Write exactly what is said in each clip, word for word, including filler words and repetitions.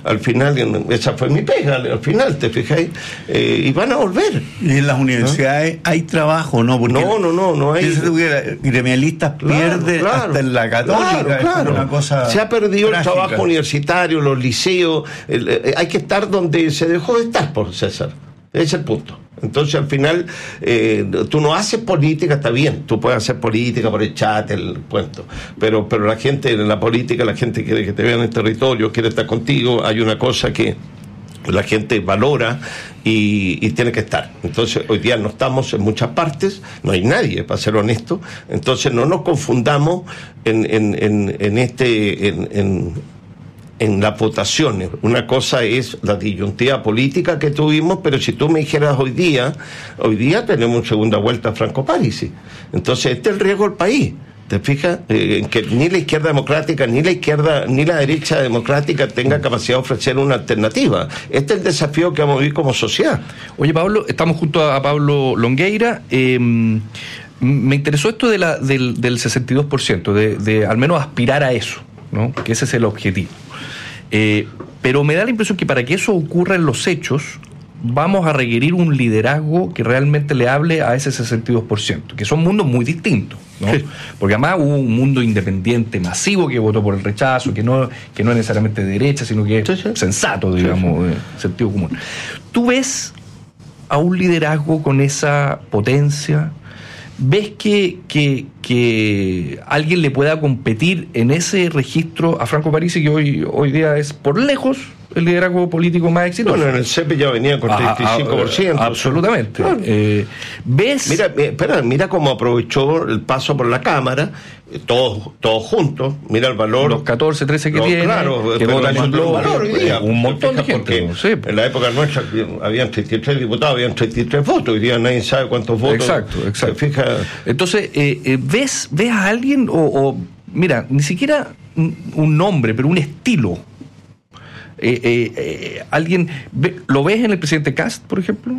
al final, esa fue mi pega, al final, ¿te fijáis? Eh, y van a volver. ¿Y en las universidades ¿no? hay trabajo, no? Porque no, no, no, no hay. Gremialistas claro, pierden claro, hasta en la Católica. Claro, claro. Es una cosa se ha perdido trágica. El trabajo universitario, los liceos. El, eh, hay que estar donde se dejó de estar, por César. Ese es el punto. Entonces, al final, eh, tú no haces política, está bien, tú puedes hacer política por el chat, el cuento, pero pero la gente, en la política, la gente quiere que te vean en el territorio, quiere estar contigo, hay una cosa que la gente valora y, y tiene que estar. Entonces, hoy día no estamos en muchas partes, no hay nadie, para ser honesto, entonces no nos confundamos en, en, en, en este... en, en en las votaciones. Una cosa es la disyuntiva política que tuvimos, pero si tú me dijeras hoy día, hoy día tenemos segunda vuelta a Franco Parisi. Entonces, este es el riesgo del país. ¿Te fijas? Eh, en que ni la izquierda democrática, ni la izquierda, ni la derecha democrática tenga capacidad de ofrecer una alternativa. Este es el desafío que vamos a vivir como sociedad. Oye, Pablo, estamos junto a Pablo Longueira. Eh, me interesó esto de la, del, del sesenta y dos por ciento, de, de al menos aspirar a eso, ¿no? Que ese es el objetivo. Eh, pero me da la impresión que para que eso ocurra en los hechos vamos a requerir un liderazgo que realmente le hable a ese sesenta y dos por ciento, que son mundos muy distintos, ¿no? Sí. Porque además hubo un mundo independiente masivo que votó por el rechazo, que no, que no es necesariamente de derecha, sino que es sí, sí. sensato, digamos, sí, sí. de sentido común. ¿Tú ves a un liderazgo con esa potencia? ¿Ves que, que, que alguien le pueda competir en ese registro a Franco Parisi, que hoy, hoy día es por lejos el liderazgo político más exitoso? Bueno, en el C E P ya venía con treinta y cinco por ciento. Ah, ah, absolutamente. Claro. Eh, ¿Ves? Mira, espera, mira cómo aprovechó el paso por la Cámara, todos todos juntos, mira el valor. Los catorce, trece que no, tiene, claro, que votan en bloque. Valor hoy día. Un montón de gente. Sí, en la época nuestra habían treinta y tres diputados, habían treinta y tres votos, hoy día nadie sabe cuántos votos. Exacto, exacto. Se fija. Entonces, eh, eh, ¿ves, ¿ves a alguien o, o, mira, ni siquiera un nombre, pero un estilo? Eh, eh, eh, ¿Alguien lo ves en el presidente Kast, por ejemplo?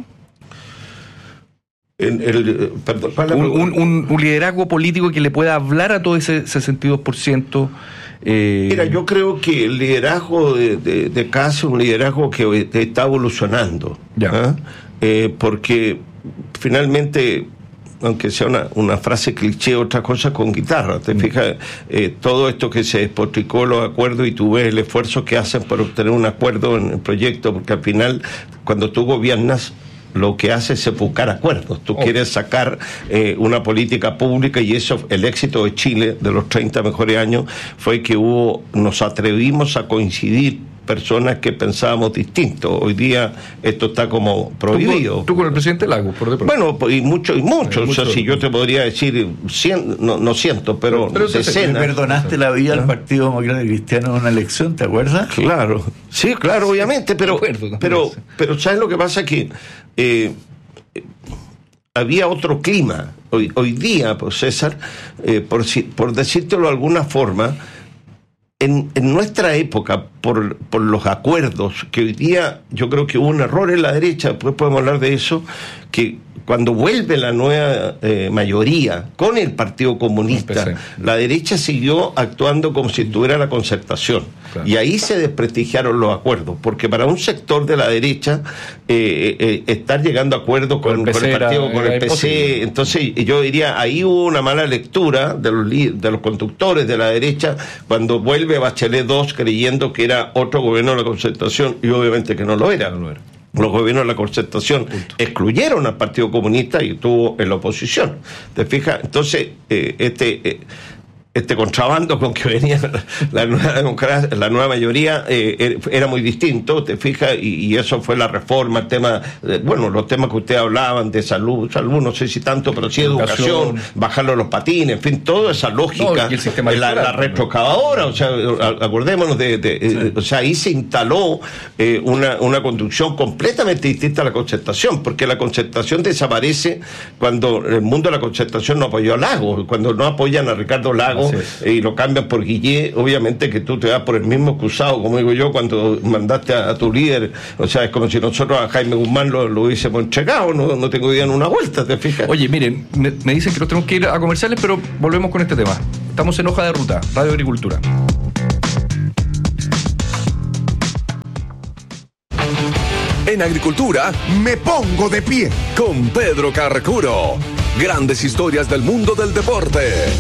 En el, perdón, un, un, un, un liderazgo político que le pueda hablar a todo ese sesenta y dos por ciento. Eh... Mira, yo creo que el liderazgo de, de, de Kast es un liderazgo que está evolucionando, ¿eh? Eh, porque finalmente, aunque sea una, una frase cliché, otra cosa con guitarra, te fijas, eh, todo esto que se despotricó, los acuerdos, y tú ves el esfuerzo que hacen por obtener un acuerdo en el proyecto, porque al final, cuando tú gobiernas, lo que hace es buscar acuerdos. Tú oh. quieres sacar eh, una política pública, y eso, el éxito de Chile de los treinta mejores años fue que hubo, nos atrevimos a coincidir personas que pensábamos distinto. Hoy día esto está como prohibido. Tú, tú con el presidente Lagos, por de pronto. Bueno, y mucho, y mucho. Eh, mucho. O sea, si yo te podría decir cien, no, no ciento, pero, pero decenas. ¿Le perdonaste la vida ¿Ah? al Partido Demócrata Cristiano en una elección, te acuerdas? Claro, sí, claro, obviamente, pero, acuerdo, pero, pero ¿sabes lo que pasa? Que eh, había otro clima. Hoy, hoy día, pues, César, eh, por, por decírtelo de alguna forma, En, en nuestra época, por, por los acuerdos, que hoy día yo creo que hubo un error en la derecha, después podemos hablar de eso, que cuando vuelve la nueva eh, mayoría con el Partido Comunista, la derecha siguió actuando como si tuviera la Concertación. Claro. Y ahí se desprestigiaron los acuerdos, porque para un sector de la derecha eh, eh, estar llegando a acuerdos con, con, con el partido, con el P C, entonces yo diría, ahí hubo una mala lectura de los, de los conductores de la derecha cuando vuelve Bachelet dos creyendo que era otro gobierno de la Concertación, y obviamente que no lo era. No lo era. Los gobiernos de la Concertación Punto. excluyeron al Partido Comunista y estuvo en la oposición. ¿Te fijas? Entonces, eh, este... Eh, este contrabando con que venía la nueva democracia, la nueva mayoría eh, era muy distinto, te fijas, y, y eso fue la reforma, el tema, eh, bueno, los temas que ustedes hablaban de salud, salud no sé si tanto, pero sí educación, educación bajarlo los patines, en fin, toda esa lógica, no, la, la retrocavadora, o sea, acordémonos de, de sí. eh, o sea, ahí se instaló eh, una, una construcción completamente distinta a la Concertación, porque la Concertación desaparece cuando el mundo de la Concertación no apoyó a Lagos, cuando no apoyan a Ricardo Lagos y lo cambian por Guillé, obviamente que tú te vas por el mismo excusado, como digo yo, cuando mandaste a, a tu líder, o sea, es como si nosotros a Jaime Guzmán lo, lo hubiésemos entregado, no, no tengo idea en una vuelta, ¿te fijas? Oye, miren, me, me dicen que nos tenemos que ir a comerciales, pero volvemos con este tema. Estamos en Hoja de Ruta, Radio Agricultura. En Agricultura, Me pongo de pie. con Pedro Carcuro. Grandes historias del mundo del deporte.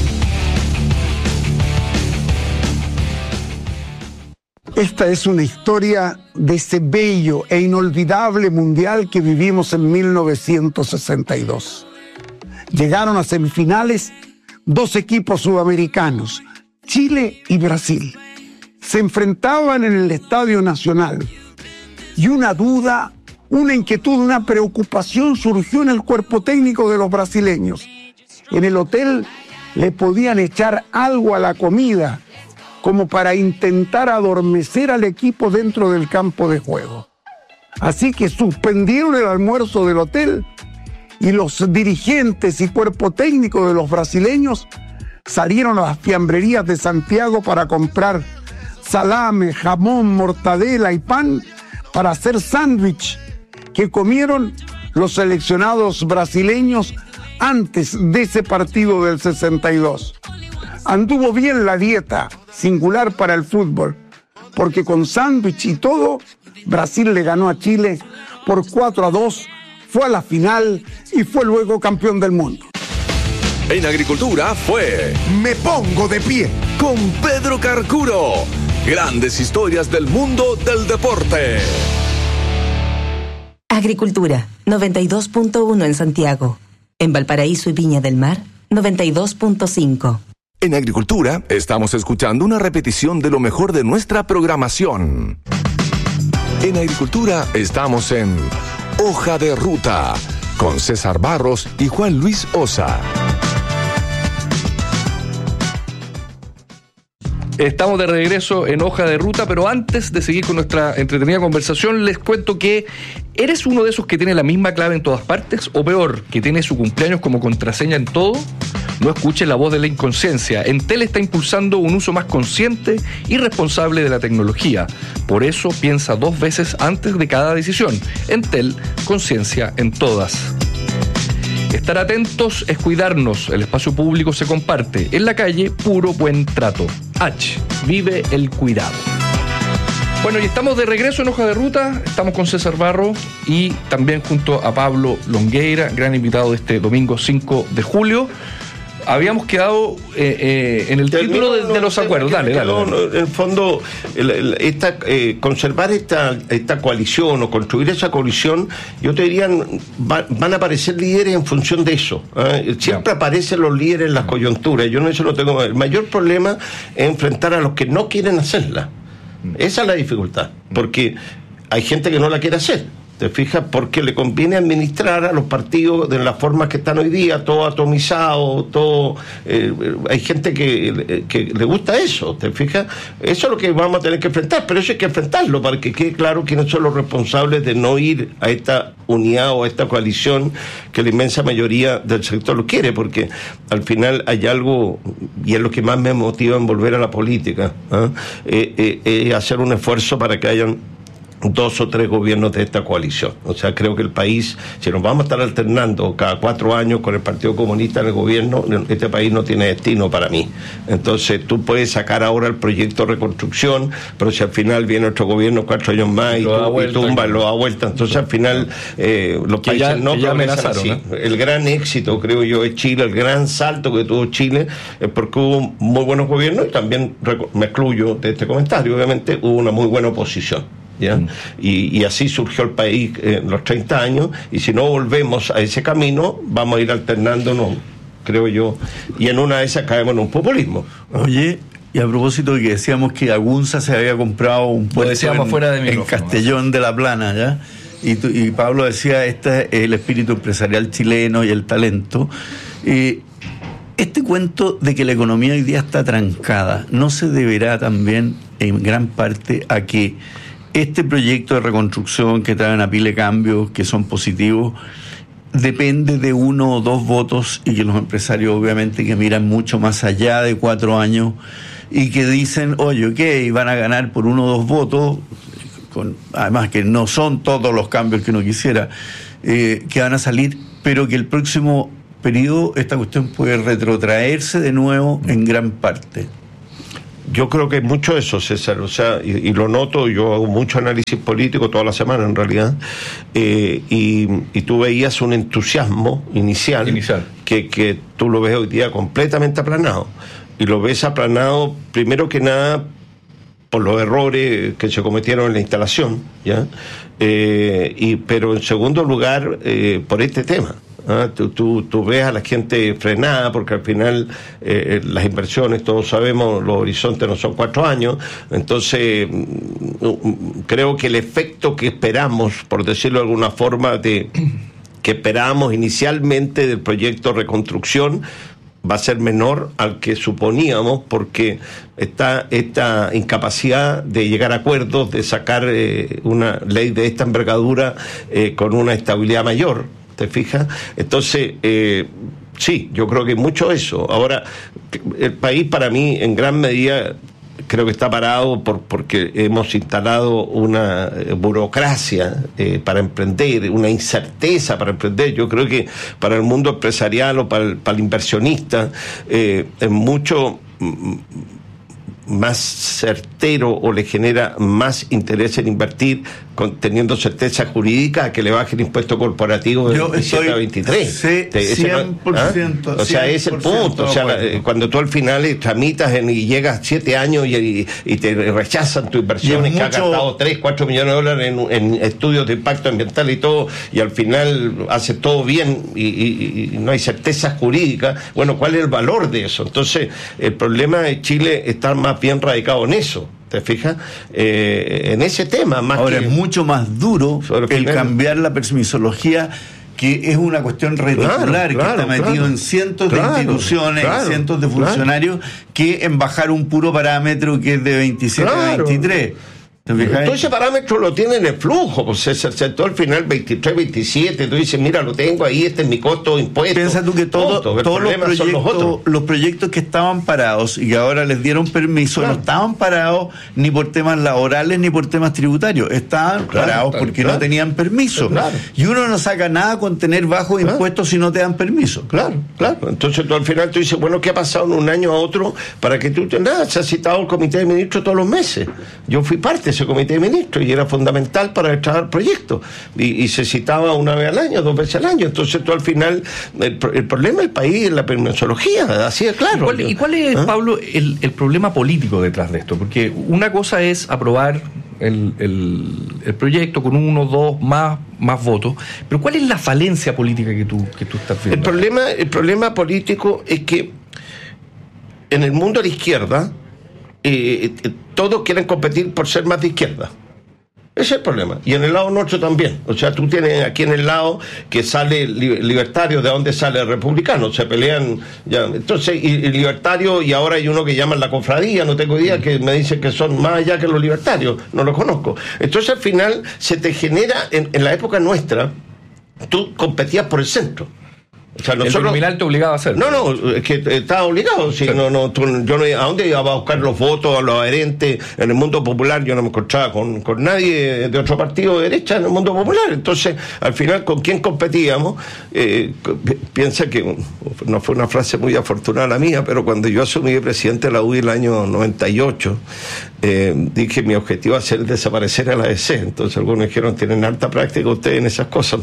Esta es una historia de ese bello e inolvidable mundial que vivimos en mil novecientos sesenta y dos. Llegaron a semifinales dos equipos sudamericanos, Chile y Brasil. Se enfrentaban en el Estadio Nacional y una duda, una inquietud, una preocupación surgió en el cuerpo técnico de los brasileños. En el hotel le podían echar algo a la comida como para intentar adormecer al equipo dentro del campo de juego. Así que suspendieron el almuerzo del hotel y los dirigentes y cuerpo técnico de los brasileños salieron a las fiambrerías de Santiago para comprar salame, jamón, mortadela y pan para hacer sándwich que comieron los seleccionados brasileños antes de ese partido del sesenta y dos. Anduvo bien la dieta, singular para el fútbol, porque con sándwich y todo, Brasil le ganó a Chile por cuatro a dos, fue a la final y fue luego campeón del mundo. En Agricultura fue Me pongo de pie. con Pedro Carcuro. Grandes historias del mundo del deporte. Agricultura, noventa y dos punto uno en Santiago. En Valparaíso y Viña del Mar, noventa y dos punto cinco. En Agricultura estamos escuchando una repetición de lo mejor de nuestra programación. En Agricultura estamos en Hoja de Ruta con César Barros y Juan Luis Osa. Estamos de regreso en Hoja de Ruta, pero antes de seguir con nuestra entretenida conversación, les cuento que ¿eres uno de esos que tiene la misma clave en todas partes? O peor, que tiene su cumpleaños como contraseña en todo. No escuches la voz de la inconsciencia. Entel está impulsando un uso más consciente y responsable de la tecnología. Por eso piensa dos veces antes de cada decisión. Entel, conciencia en todas. Estar atentos es cuidarnos. El espacio público se comparte. En la calle, puro buen trato. H. Vive el cuidado. Bueno, y estamos de regreso en Hoja de Ruta. Estamos con César Barro y también junto a Pablo Longueira, gran invitado de este domingo cinco de julio. Habíamos quedado eh, eh, en el Termino, título de, no, de los acuerdos. Dale, dale, no, dale. No, en el fondo, el, el, esta, eh, conservar esta, esta coalición o construir esa coalición, yo te diría, va, van a aparecer líderes en función de eso. ¿eh? Siempre ya. aparecen los líderes en las coyunturas. Yo no eso no tengo. El mayor problema es enfrentar a los que no quieren hacerla. Esa es la dificultad, porque hay gente que no la quiere hacer. ¿Te fijas? Porque le conviene administrar a los partidos de las formas que están hoy día, todo atomizado, todo... Eh, hay gente que, que le gusta eso, ¿te fijas? Eso es lo que vamos a tener que enfrentar, pero eso hay que enfrentarlo para que quede claro quiénes son los responsables de no ir a esta unidad o a esta coalición que la inmensa mayoría del sector lo quiere, porque al final hay algo, y es lo que más me motiva en volver a la política, ¿eh? Eh, eh, eh, hacer un esfuerzo para que hayan dos o tres gobiernos de esta coalición. O sea, creo que el país, si nos vamos a estar alternando cada cuatro años con el Partido Comunista en el gobierno, este país no tiene destino para mí. Entonces, tú puedes sacar ahora el proyecto de reconstrucción, pero si al final viene otro gobierno cuatro años más y, tú, vuelta, y tumba, lo da vuelta, entonces al final eh, los que países ya, no progresan así. ¿no? El gran éxito, creo yo, es Chile, el gran salto que tuvo Chile, es porque hubo muy buenos gobiernos y también, me excluyo de este comentario, obviamente, hubo una muy buena oposición. ¿Ya? Mm. Y, y así surgió el país en los treinta años, y si no volvemos a ese camino vamos a ir alternándonos, creo yo, y en una de esas caemos en un populismo. Oye, y a propósito de que decíamos que Agunza se había comprado un puesto en, fuera de en Castellón de la Plana, ¿ya? Y, tu, y Pablo decía, este es el espíritu empresarial chileno y el talento. Eh, este cuento de que la economía hoy día está trancada, ¿no se deberá también en gran parte a que este proyecto de reconstrucción que trae una pila de cambios que son positivos depende de uno o dos votos, y que los empresarios obviamente que miran mucho más allá de cuatro años y que dicen, oye, ok, van a ganar por uno o dos votos, con, además que no son todos los cambios que uno quisiera, eh, que van a salir, pero que el próximo periodo esta cuestión puede retrotraerse de nuevo en gran parte? yo creo que hay mucho de eso, César, o sea, y, y lo noto, yo hago mucho análisis político toda la semana en realidad, eh, y, y tú veías un entusiasmo inicial, inicial. Que, que tú lo ves hoy día completamente aplanado, y lo ves aplanado primero que nada por los errores que se cometieron en la instalación, ¿ya? Eh, y, pero en segundo lugar, eh, por este tema. ¿Ah? Tú, tú, tú ves a la gente frenada porque al final eh, las inversiones, todos sabemos, los horizontes no son cuatro años, entonces creo que el efecto que esperamos, por decirlo de alguna forma, de que esperábamos inicialmente del proyecto Reconstrucción va a ser menor al que suponíamos, porque está esta incapacidad de llegar a acuerdos, de sacar eh, una ley de esta envergadura eh, con una estabilidad mayor. ¿Te fijas? Entonces, eh, sí, yo creo que mucho eso. Ahora, el país para mí, en gran medida, creo que está parado por porque hemos instalado una burocracia eh, para emprender, una incerteza para emprender. Yo creo que para el mundo empresarial o para el, para el inversionista eh, es mucho mm, más certero o le genera más interés en invertir con, teniendo certeza jurídica, que le baje el impuesto corporativo de veintisiete a veintitrés. Sí, cien por ciento. ¿Ah? O sea, ese es el punto. O sea, la, cuando tú al final tramitas en, y llegas siete años y, y, y te rechazan tu inversión y, y que mucho... has gastado tres, cuatro millones de dólares en, en estudios de impacto ambiental y todo, y al final hace todo bien y, y, y no hay certeza jurídica, bueno, ¿cuál es el valor de eso? Entonces, el problema de Chile está más bien radicado en eso. ¿Te fijas? Eh, en ese tema más. Ahora que... es mucho más duro el final... cambiar la permisología, que es una cuestión reticular, claro, que claro, está metido claro, en cientos claro, de instituciones, claro, cientos de funcionarios, claro, que en bajar un puro parámetro que es de veintisiete a veintitrés. Todo ese parámetro lo tiene en el flujo, pues se aceptó al final veintitrés, veintisiete, tú dices, mira, lo tengo ahí, este es mi costo de impuestos. Piensa tú que todo, todos los proyectos, los, los proyectos que estaban parados y que ahora les dieron permiso, claro, no estaban parados ni por temas laborales ni por temas tributarios, estaban claro, parados claro, porque claro, no tenían permiso. Claro. Y uno no saca nada con tener bajos claro, impuestos si no te dan permiso. Claro, claro. Entonces tú al final tú dices, bueno, ¿qué ha pasado en un año a otro para que tú te... Nada, se ha citado el comité de ministros todos los meses. Yo fui parte ese comité de ministros y era fundamental para el proyecto y, y se citaba una vez al año, dos veces al año. Entonces tú al final el, el problema del país es la permisología, así es claro. ¿Y cuál, ¿y cuál es, ¿Ah? Pablo, el, el problema político detrás de esto? Porque una cosa es aprobar el, el, el proyecto con uno, dos, más, más votos, pero ¿cuál es la falencia política que tú, que tú estás viendo? El problema, el problema político es que en el mundo de la izquierda Eh, eh, todos quieren competir por ser más de izquierda. Ese es el problema. Y en el lado nuestro también. O sea, tú tienes aquí en el lado que sale li- libertario, ¿de dónde sale el republicano? Se pelean ya. Entonces, y, y libertario, y ahora hay uno que llaman la cofradía, no tengo idea, que me dicen que son más allá que los libertarios, no los conozco. Entonces, al final, se te genera, en, en la época nuestra, tú competías por el centro. O sea, nosotros, el nominal te obligaba a hacerlo. No, no, es que estaba obligado. Si sí. no, no, tú, yo no, ¿a dónde iba a buscar los votos a los adherentes? En el mundo popular yo no me encontraba con, con nadie de otro partido de derecha en el mundo popular. Entonces, al final, ¿con quién competíamos? Eh, piensa que no fue una frase muy afortunada la mía, pero cuando yo asumí de presidente de la U I el año noventa y ocho, eh, dije mi objetivo va a ser desaparecer a la A D C. Entonces algunos dijeron, tienen alta práctica ustedes en esas cosas.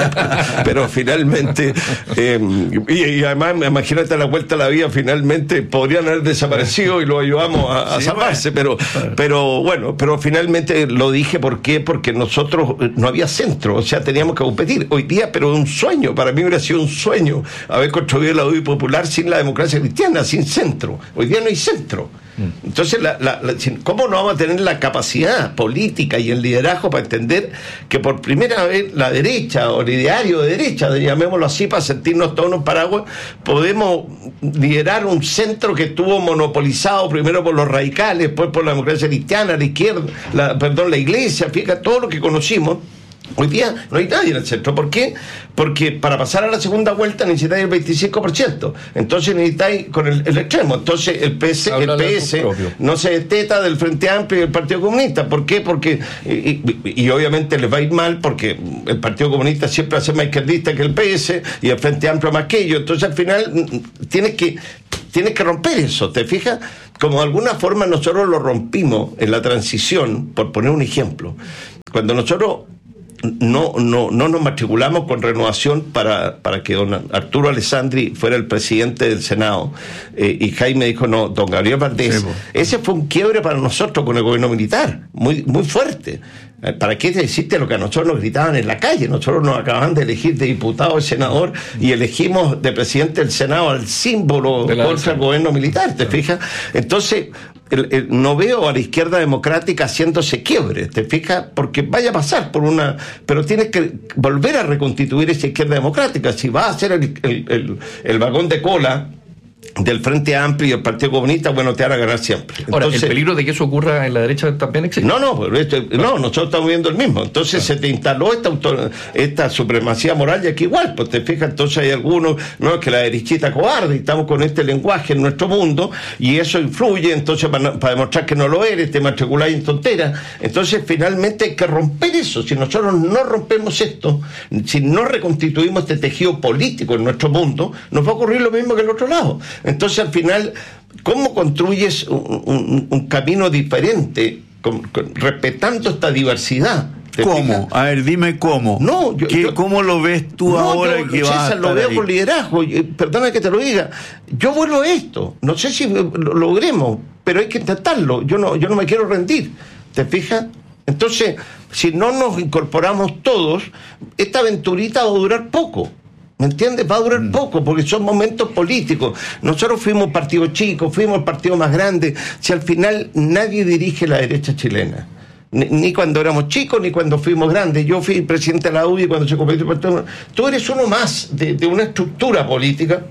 Pero finalmente... Eh, y, y además, imagínate la vuelta a la vida, finalmente podrían haber desaparecido y lo ayudamos a, a sí, salvarse, bueno. pero pero bueno, pero finalmente lo dije, ¿por qué? Porque nosotros no había centro, o sea, teníamos que competir. Hoy día, pero un sueño, para mí hubiera sido un sueño haber construido la U I popular sin la democracia cristiana, sin centro. Hoy día no hay centro. Entonces, la, la, la, ¿cómo no vamos a tener la capacidad política y el liderazgo para entender que por primera vez la derecha, o el ideario de derecha, llamémoslo así, para sentirnos todos en paraguas, podemos liderar un centro que estuvo monopolizado primero por los radicales, después por la democracia cristiana, la izquierda, la, perdón, la iglesia, fíjate, todo lo que conocimos? Hoy día no hay nadie en el centro. ¿Por qué? Porque para pasar a la segunda vuelta necesitáis el veinticinco por ciento. Entonces necesitáis con el, el extremo. Entonces el P S, el P S no se desteta del Frente Amplio y del Partido Comunista. ¿Por qué? Porque, y, y, y obviamente les va a ir mal porque el Partido Comunista siempre hace más izquierdista que el P S y el Frente Amplio más que ellos. Entonces al final tienes que... Tienes que romper eso, ¿te fijas? como de alguna forma nosotros lo rompimos en la transición, por poner un ejemplo, cuando nosotros no no no nos matriculamos con Renovación para para que don Arturo Alessandri fuera el presidente del Senado, eh, y Jaime dijo no, don Gabriel Valdés, sí, ese fue un quiebre para nosotros con el gobierno militar, muy muy fuerte. ¿Para qué decirte lo que a nosotros nos gritaban en la calle? Nosotros nos acababan de elegir de diputado, de senador, y elegimos de presidente del Senado al símbolo de contra el gobierno militar, ¿te fijas? Entonces, el, el, no veo a la izquierda democrática haciéndose quiebre, ¿te fijas? Porque vaya a pasar por una... Pero tienes que volver a reconstituir esa izquierda democrática. Si va a ser el, el, el, el vagón de cola del Frente Amplio y el Partido Comunista, bueno, te van a ganar siempre. Ahora, Entonces, ¿el peligro de que eso ocurra en la derecha también existe? No, no, pero esto, no, nosotros estamos viendo el mismo. Entonces claro. se te instaló esta autor, esta supremacía moral, y aquí igual, pues te fijas, entonces hay algunos, no, que la derechita cobarde, y estamos con este lenguaje en nuestro mundo, y eso influye, entonces para, para demostrar que no lo eres, te matriculáis en tonteras. Entonces finalmente hay que romper eso. Si nosotros no rompemos esto, si no reconstituimos este tejido político en nuestro mundo, nos va a ocurrir lo mismo que el otro lado. Entonces, al final, ¿cómo construyes un, un, un camino diferente, con, con, respetando esta diversidad? ¿Cómo? Fijas? A ver, dime cómo. No, yo, ¿Qué, yo, ¿Cómo lo ves tú no, ahora yo, que César, vas a lo veo ahí? con liderazgo. Perdona que te lo diga. Yo vuelvo a esto. No sé si lo logremos, pero hay que intentarlo. Yo no, yo no me quiero rendir. ¿Te fijas? Entonces, si no nos incorporamos todos, esta aventurita va a durar poco. ¿Me entiendes? Va a durar poco, porque son momentos políticos. Nosotros fuimos partido chico, fuimos el partido más grande. Si al final nadie dirige la derecha chilena, ni, ni cuando éramos chicos, ni cuando fuimos grandes. Yo fui presidente de la U D I cuando se convirtió en partido. Tú eres uno más de, de una estructura política.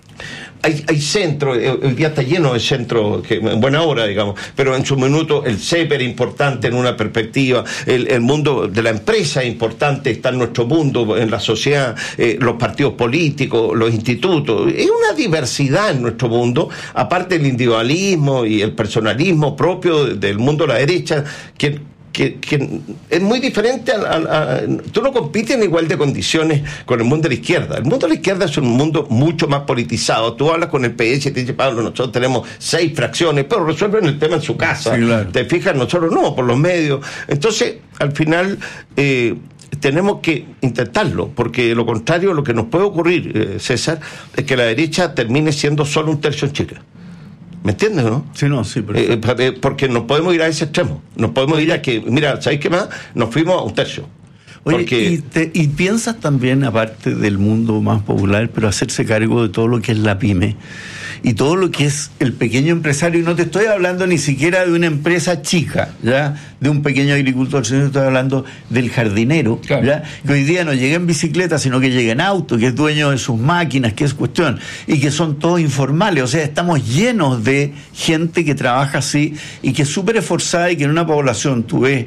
Hay, hay centros, hoy día está lleno de centros, que en buena hora, digamos, pero en su minuto el C E P era importante en una perspectiva, el, el mundo de la empresa es importante, está en nuestro mundo, en la sociedad, eh, los partidos políticos, los institutos, es una diversidad en nuestro mundo, aparte del individualismo y el personalismo propio del mundo de la derecha, que Que, que es muy diferente a, a, a, tú no compites en igual de condiciones con el mundo de la izquierda. El mundo de la izquierda es un mundo mucho más politizado. Tú hablas con el P S y te dice, Pablo, nosotros tenemos seis fracciones, pero resuelven el tema en su casa. Sí, claro. Te fijas, nosotros no, por los medios. Entonces, al final eh, tenemos que intentarlo, porque de lo contrario, lo que nos puede ocurrir, eh, César, es que la derecha termine siendo solo un tercio en Chile. ¿Me entiendes, no? Sí, no, sí, perfecto. Eh, porque nos podemos ir a ese extremo. Nos podemos Oye. ir a que, mira, ¿sabéis qué más? Nos fuimos a un tercio. Oye, porque... y, te, y piensas también, aparte del mundo más popular, pero hacerse cargo de todo lo que es la pyme y todo lo que es el pequeño empresario, y no te estoy hablando ni siquiera de una empresa chica, ya, de un pequeño agricultor, sino que estoy hablando del jardinero, claro. ya, que hoy día no llega en bicicleta, sino que llega en auto, que es dueño de sus máquinas, que es cuestión, y que son todos informales. O sea, estamos llenos de gente que trabaja así y que es súper esforzada, y que en una población tú ves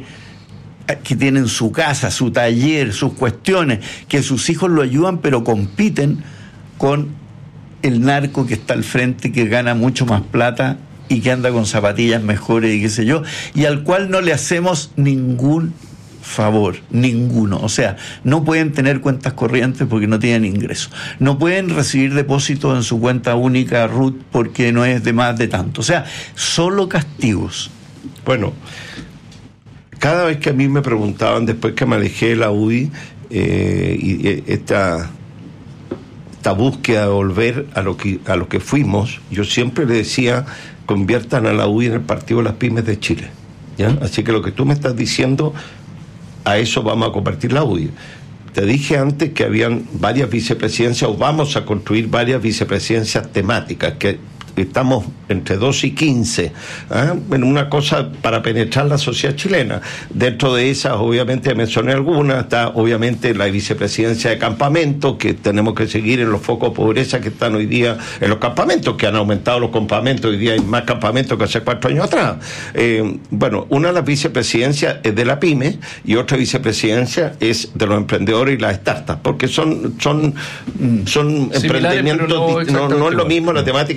que tienen su casa, su taller, sus cuestiones, que sus hijos lo ayudan, pero compiten con el narco que está al frente, que gana mucho más plata y que anda con zapatillas mejores y qué sé yo, y al cual no le hacemos ningún favor, ninguno. O sea, no pueden tener cuentas corrientes porque no tienen ingresos, no pueden recibir depósitos en su cuenta única R U T porque no es de más de tanto. O sea, solo castigos. Bueno, cada vez que a mí me preguntaban, después que me alejé de la U D I, eh, y eh, esta esta búsqueda de volver a lo que a lo que fuimos, yo siempre le decía, conviertan a la U D I en el Partido de las Pymes de Chile, ¿ya? Así que lo que tú me estás diciendo, a eso vamos a convertir la U D I. Te dije antes que habían varias vicepresidencias, o vamos a construir varias vicepresidencias temáticas, que estamos entre dos y quince, ¿eh? en una cosa para penetrar la sociedad chilena. Dentro de esas, obviamente, mencioné algunas, está obviamente la vicepresidencia de campamentos, que tenemos que seguir en los focos de pobreza que están hoy día en los campamentos, que han aumentado los campamentos, hoy día hay más campamentos que hace cuatro años atrás. Eh, bueno, una de las vicepresidencias es de la PYME, y otra vicepresidencia es de los emprendedores y las startups, porque son, son, son emprendimientos, no, no, no es lo mismo, la temática es distinta.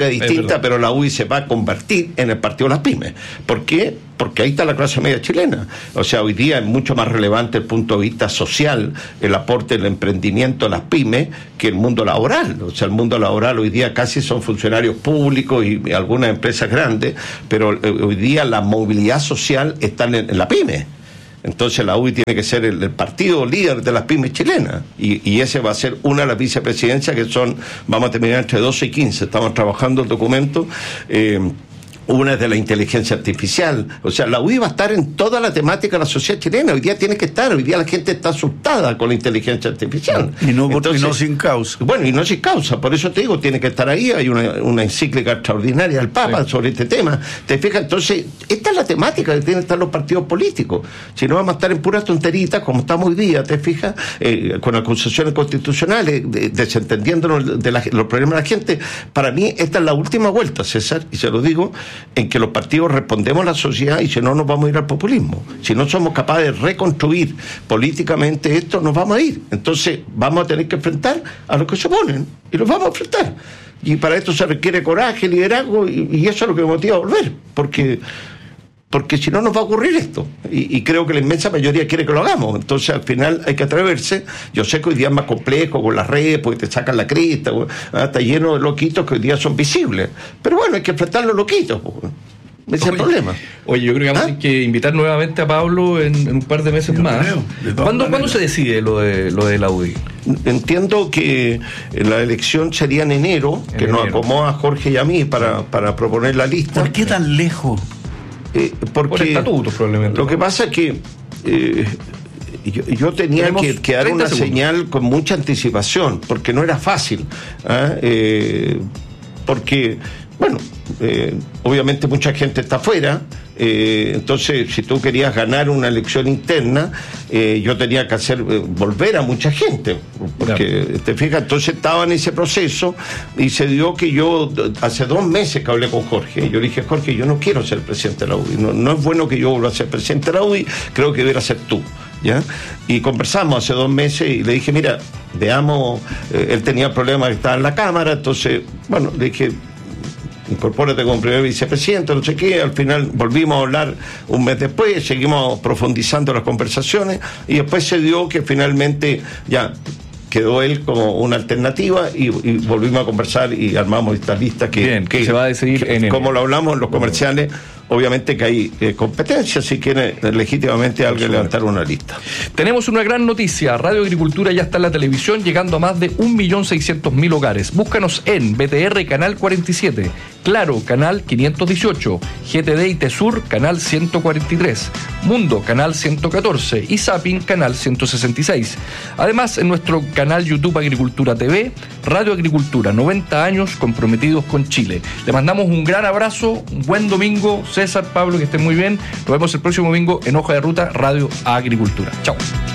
distinta, pero la U I se va a convertir en el partido de las pymes. ¿Por qué? Porque ahí está la clase media chilena. O sea, hoy día es mucho más relevante el punto de vista social, el aporte del emprendimiento a las pymes, que el mundo laboral. O sea, el mundo laboral hoy día casi son funcionarios públicos y, y algunas empresas grandes, pero eh, hoy día la movilidad social está en, en la pyme. Entonces la U I tiene que ser el, el partido líder de las pymes chilenas, y, y ese va a ser una de las vicepresidencias, que son, vamos a terminar entre doce y quince, estamos trabajando el documento. eh, Una es de la inteligencia artificial. O sea, la U I va a estar en toda la temática de la sociedad chilena. Hoy día tiene que estar. Hoy día la gente está asustada con la inteligencia artificial. Y no, Entonces, y no sin causa. Bueno, y no sin causa. Por eso te digo, tiene que estar ahí. Hay una, una encíclica extraordinaria del Papa sí. sobre este tema. ¿Te fijas? Entonces, esta es la temática que tienen que estar los partidos políticos. Si no, vamos a estar en puras tonteritas, como estamos hoy día, ¿te fijas? Eh, con acusaciones constitucionales, de, desentendiéndonos de la, los problemas de la gente. Para mí, esta es la última vuelta, César, y se lo digo, en que los partidos respondemos a la sociedad, y si no, nos vamos a ir al populismo. Si no somos capaces de reconstruir políticamente esto, nos vamos a ir. Entonces vamos a tener que enfrentar a los que se oponen, y los vamos a enfrentar. Y para esto se requiere coraje, liderazgo, y, y eso es lo que me motiva a volver, porque porque si no nos va a ocurrir esto, y, y creo que la inmensa mayoría quiere que lo hagamos. Entonces al final hay que atreverse. Yo sé que hoy día es más complejo con las redes, porque te sacan la cresta, ¿ah? Está lleno de loquitos que hoy día son visibles, pero bueno, hay que enfrentar a los loquitos, pues. Ese es el problema. Oye, yo creo que vamos ¿Ah? a tener que invitar nuevamente a Pablo en, en un par de meses yo más. Creo, ¿Cuándo, ¿Cuándo se decide lo de lo de la U I? Entiendo que la elección sería en enero, en que enero. Nos acomoda a Jorge y a mí para, para proponer la lista. ¿Por qué tan lejos? Eh, porque Por estatutos, probablemente. Lo que pasa es que eh, yo, yo tenía que, que dar una segundos. señal con mucha anticipación, porque no era fácil. ¿eh? Eh, porque, bueno, eh, obviamente mucha gente está afuera. Eh, entonces, si tú querías ganar una elección interna, eh, yo tenía que hacer eh, volver a mucha gente, porque claro. te fijas, entonces estaba en ese proceso, y se dio que yo hace dos meses que hablé con Jorge. Yo le dije: Jorge, yo no quiero ser presidente de la U I, no, no es bueno que yo vuelva a ser presidente de la U I, creo que debería ser tú. ¿Ya? Y conversamos hace dos meses y le dije: mira, veamos, eh, él tenía problemas que estaba en la Cámara, entonces, bueno, le dije: incorpórate como primer vicepresidente, no sé qué. Al final volvimos a hablar un mes después, seguimos profundizando las conversaciones, y después se dio que finalmente ya quedó él como una alternativa, y, y volvimos a conversar y armamos esta lista que, Bien, que se va a decidir que, en como lo hablamos en los comerciales. Obviamente que hay eh, competencia, si quiere legítimamente alguien levantar una lista. Tenemos una gran noticia: Radio Agricultura ya está en la televisión, llegando a más de un millón seiscientos mil hogares. Búscanos en B T R Canal cuarenta y siete, Claro Canal quinientos dieciocho, G T D y Tesur Canal ciento cuarenta y tres, Mundo Canal ciento catorce y Zapping Canal ciento sesenta y seis. Además, en nuestro canal YouTube Agricultura T V, Radio Agricultura, noventa años comprometidos con Chile. Le mandamos un gran abrazo, un buen domingo. César, Pablo, que estén muy bien. Nos vemos el próximo domingo en Hoja de Ruta, Radio Agricultura. Chao.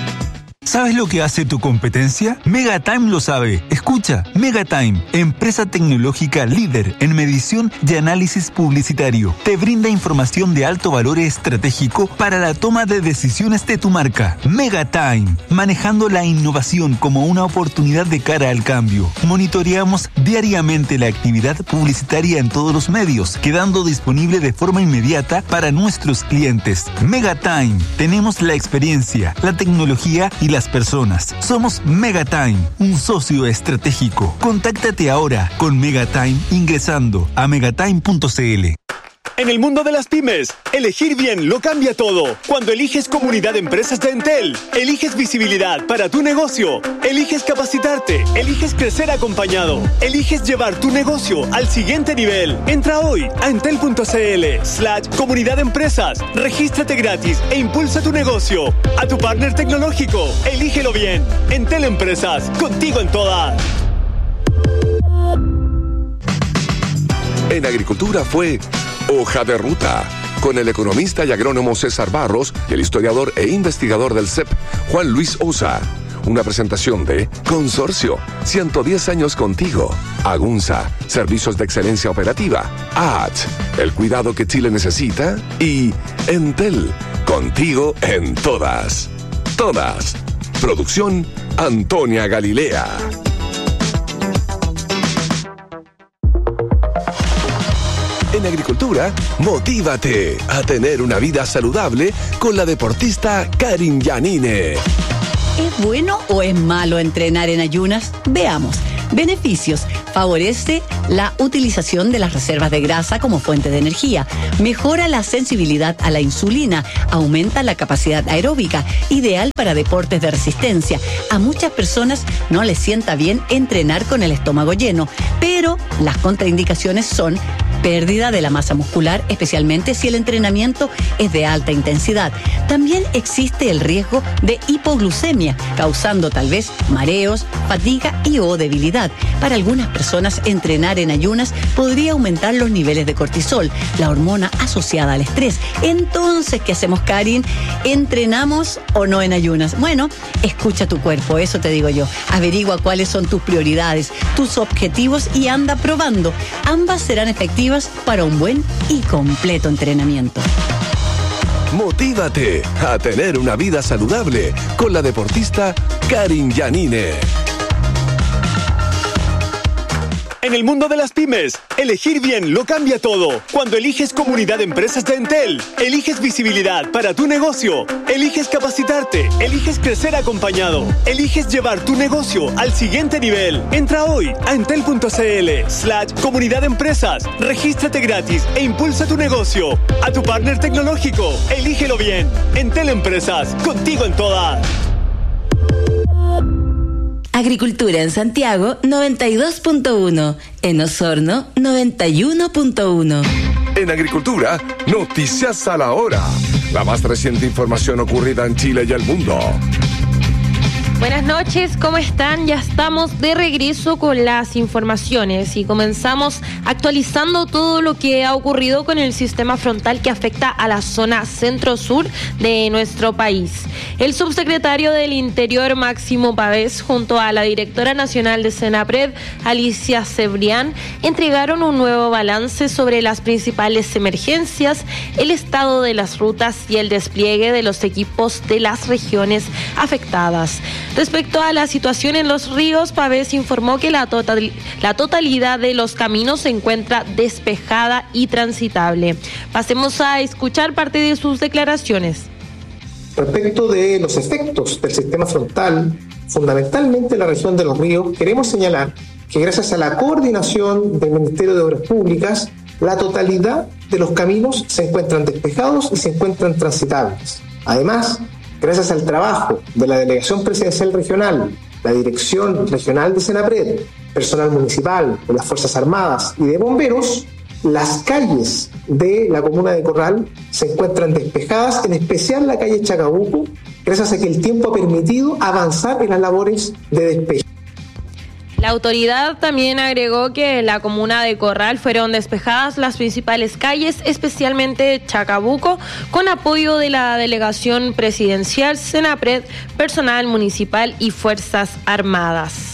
¿Sabes lo que hace tu competencia? Megatime lo sabe. Escucha, Megatime, empresa tecnológica líder en medición y análisis publicitario. Te brinda información de alto valor estratégico para la toma de decisiones de tu marca. Megatime, manejando la innovación como una oportunidad de cara al cambio. Monitoreamos diariamente la actividad publicitaria en todos los medios, quedando disponible de forma inmediata para nuestros clientes. Megatime, tenemos la experiencia, la tecnología y las personas. Somos Megatime, un socio estratégico. Contáctate ahora con Megatime ingresando a megatime punto c l. En el mundo de las pymes, elegir bien lo cambia todo. Cuando eliges Comunidad de Empresas de Entel, eliges visibilidad para tu negocio, eliges capacitarte, eliges crecer acompañado, eliges llevar tu negocio al siguiente nivel. Entra hoy a entel punto c l slash comunidad de empresas, regístrate gratis e impulsa tu negocio. A tu partner tecnológico, elígelo bien. Entel Empresas, contigo en todas. En Agricultura fue Hoja de Ruta, con el economista y agrónomo César Barros y el historiador e investigador del C E P, Juan Luis Osa. Una presentación de Consorcio, ciento diez años contigo. Agunza, servicios de excelencia operativa. A H, el cuidado que Chile necesita. Y Entel, contigo en todas. Todas. Producción Antonia Galilea. En Agricultura, motívate a tener una vida saludable con la deportista Karin Yanine. ¿Es bueno o es malo entrenar en ayunas? Veamos. Beneficios. Favorece la utilización de las reservas de grasa como fuente de energía. Mejora la sensibilidad a la insulina. Aumenta la capacidad aeróbica. Ideal para deportes de resistencia. A muchas personas no les sienta bien entrenar con el estómago lleno, pero las contraindicaciones son pérdida de la masa muscular, especialmente si el entrenamiento es de alta intensidad. También existe el riesgo de hipoglucemia, causando tal vez mareos, fatiga y o debilidad. Para algunas personas, entrenar en ayunas podría aumentar los niveles de cortisol, la hormona asociada al estrés. Entonces, ¿qué hacemos, Karin? ¿Entrenamos o no en ayunas? Bueno, escucha tu cuerpo, eso te digo yo. Averigua cuáles son tus prioridades, tus objetivos y anda probando. Ambas serán efectivas para un buen y completo entrenamiento. Motívate a tener una vida saludable con la deportista Karin Yanine. En el mundo de las pymes, elegir bien lo cambia todo. Cuando eliges Comunidad de Empresas de Entel, eliges visibilidad para tu negocio, eliges capacitarte, eliges crecer acompañado, eliges llevar tu negocio al siguiente nivel. Entra hoy a entel.cl slash Comunidad de Empresas, regístrate gratis e impulsa tu negocio. A tu partner tecnológico, elígelo bien. Entel Empresas, contigo en todas. Agricultura en Santiago noventa y dos punto uno, en Osorno noventa y uno punto uno. En Agricultura, noticias a la hora. La más reciente información ocurrida en Chile y el mundo. Buenas noches, ¿cómo están? Ya estamos de regreso con las informaciones y comenzamos actualizando todo lo que ha ocurrido con el sistema frontal que afecta a la zona centro-sur de nuestro país. El subsecretario del Interior, Máximo Pavés, junto a la directora nacional de Senapred, Alicia Cebrián, entregaron un nuevo balance sobre las principales emergencias, el estado de las rutas y el despliegue de los equipos de las regiones afectadas. Respecto a la situación en los ríos, Pavés informó que la, total, la totalidad de los caminos se encuentra despejada y transitable. Pasemos a escuchar parte de sus declaraciones. Respecto de los efectos del sistema frontal, fundamentalmente en la región de los ríos, queremos señalar que gracias a la coordinación del Ministerio de Obras Públicas, la totalidad de los caminos se encuentran despejados y se encuentran transitables. Además, gracias al trabajo de la Delegación Presidencial Regional, la Dirección Regional de Senapred, personal municipal, de las Fuerzas Armadas y de bomberos, las calles de la comuna de Corral se encuentran despejadas, en especial la calle Chacabuco, gracias a que el tiempo ha permitido avanzar en las labores de despeje. La autoridad también agregó que en la comuna de Corral fueron despejadas las principales calles, especialmente Chacabuco, con apoyo de la Delegación Presidencial, Senapred, personal municipal y Fuerzas Armadas.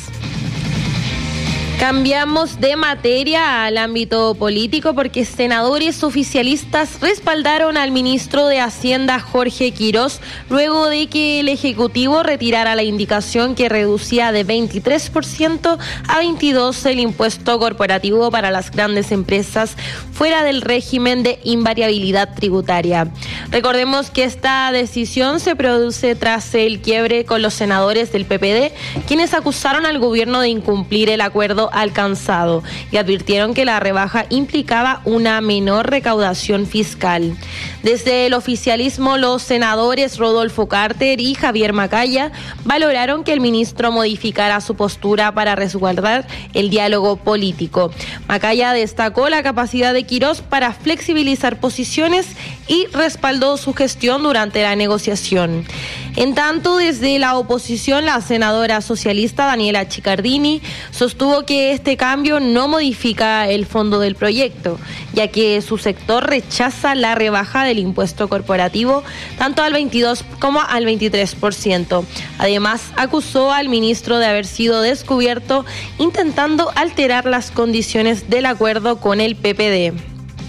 Cambiamos de materia al ámbito político porque senadores oficialistas respaldaron al ministro de Hacienda Jorge Quirós luego de que el Ejecutivo retirara la indicación que reducía de veintitrés por ciento a veintidós por ciento el impuesto corporativo para las grandes empresas fuera del régimen de invariabilidad tributaria. Recordemos que esta decisión se produce tras el quiebre con los senadores del P P D, quienes acusaron al gobierno de incumplir el acuerdo alcanzado y advirtieron que la rebaja implicaba una menor recaudación fiscal. Desde el oficialismo, los senadores Rodolfo Carter y Javier Macaya valoraron que el ministro modificara su postura para resguardar el diálogo político. Macaya destacó la capacidad de Quirós para flexibilizar posiciones y respaldó su gestión durante la negociación. En tanto, desde la oposición, la senadora socialista Daniela Chiccardini sostuvo que este cambio no modifica el fondo del proyecto, ya que su sector rechaza la rebaja del impuesto corporativo tanto al veintidós como al veintitrés por ciento. Además, acusó al ministro de haber sido descubierto intentando alterar las condiciones del acuerdo con el P P D.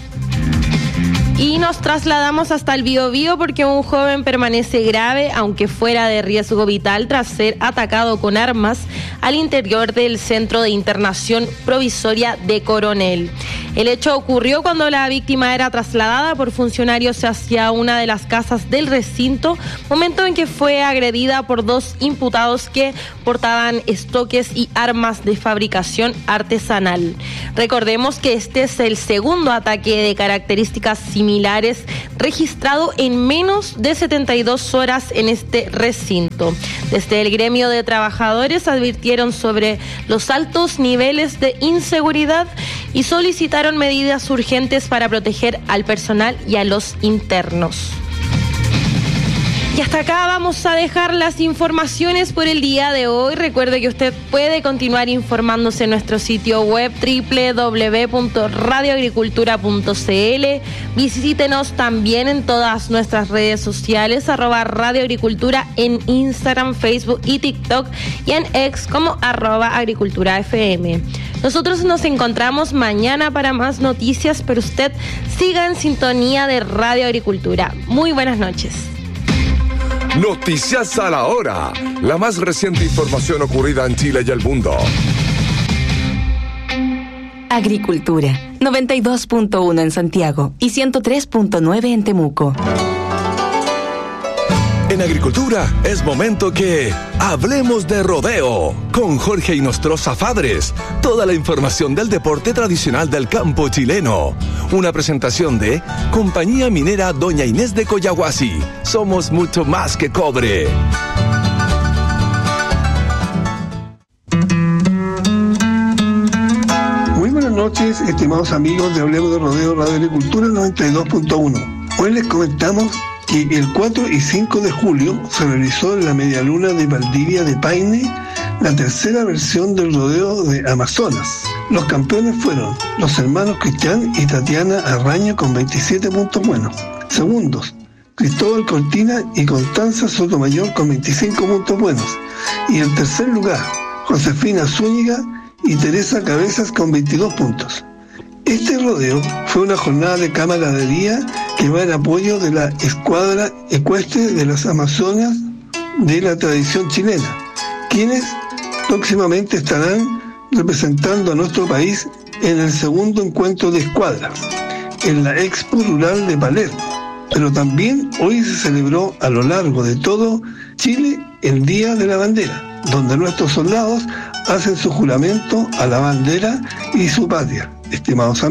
Y nos trasladamos hasta el Biobío porque un joven permanece grave, aunque fuera de riesgo vital, tras ser atacado con armas al interior del Centro de Internación Provisoria de Coronel. El hecho ocurrió cuando la víctima era trasladada por funcionarios hacia una de las casas del recinto, momento en que fue agredida por dos imputados que portaban estoques y armas de fabricación artesanal. Recordemos que este es el segundo ataque de características similares registrado en menos de setenta y dos horas en este recinto. Desde el gremio de trabajadores advirtieron sobre los altos niveles de inseguridad y solicitaron medidas urgentes para proteger al personal y a los internos. Y hasta acá vamos a dejar las informaciones por el día de hoy. Recuerde que usted puede continuar informándose en nuestro sitio web doble u doble u doble u punto radio agricultura punto c l. Visítenos también en todas nuestras redes sociales, arroba Radio Agricultura en Instagram, Facebook y TikTok, y en X como arroba Agricultura F M. Nosotros nos encontramos mañana para más noticias, pero usted siga en sintonía de Radio Agricultura. Muy buenas noches. Noticias a la hora. La más reciente información ocurrida en Chile y el mundo. Agricultura, noventa y dos punto uno en Santiago y ciento tres punto nueve en Temuco. En Agricultura es momento que hablemos de rodeo con Jorge Inostroza Fadres. Toda la información del deporte tradicional del campo chileno. Una presentación de Compañía Minera Doña Inés de Coyahuasi. Somos mucho más que cobre. Muy buenas noches, estimados amigos de Hablemos de Rodeo Radio Agricultura noventa y dos punto uno. Hoy les comentamos que el cuatro y cinco de julio se realizó en la Medialuna de Valdivia de Paine la tercera versión del rodeo de Amazonas. Los campeones fueron los hermanos Cristian y Tatiana Arraño con veintisiete puntos buenos. Segundos, Cristóbal Cortina y Constanza Sotomayor con veinticinco puntos buenos. Y en tercer lugar, Josefina Zúñiga y Teresa Cabezas con veintidós puntos. Este rodeo fue una jornada de camaradería que va en apoyo de la escuadra ecuestre de las Amazonas de la tradición chilena, quienes próximamente estarán representando a nuestro país en el segundo encuentro de escuadras, en la Expo Rural de Palermo. Pero también hoy se celebró a lo largo de todo Chile el Día de la Bandera, donde nuestros soldados hacen su juramento a la bandera y su patria. Estimados amigos,